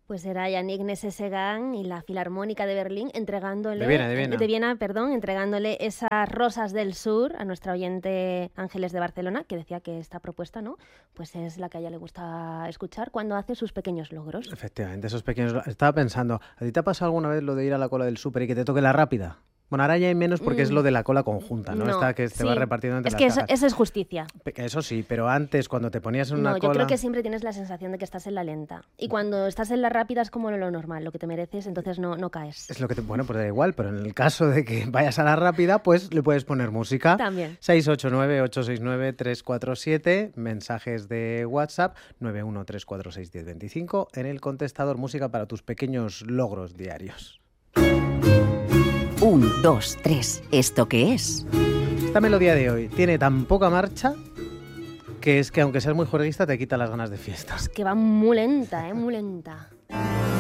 Pues era Yannick Nézet-Séguin y la Filarmónica de Berlín entregándole... De Viena, entregándole esas rosas del sur a nuestra oyente Ángeles de Barcelona, que decía que esta propuesta, ¿no? Pues es la que a ella le gusta escuchar cuando hace sus pequeños logros. Efectivamente, esos pequeños... Estaba pensando, ¿a ti te ha pasado alguna vez lo de ir a la cola del súper y que te toque la rápida? Bueno, ahora ya hay menos porque es lo de la cola conjunta, ¿no? Esta que te va repartiendo entre las cajas. Es que eso es justicia. Eso sí, pero antes, cuando te ponías en una cola... No, yo creo que siempre tienes la sensación de que estás en la lenta. Y cuando estás en la rápida es como lo normal, lo que te mereces, entonces no caes. Es lo que bueno, pues da igual, pero en el caso de que vayas a la rápida, pues le puedes poner música. También. 689-869-347, mensajes de WhatsApp, 913461025, en el contestador música para tus pequeños logros diarios. 1, 2, 3. ¿Esto qué es? Esta melodía de hoy tiene tan poca marcha que es que aunque seas muy juerguista te quita las ganas de fiesta. Es que va muy lenta, muy lenta.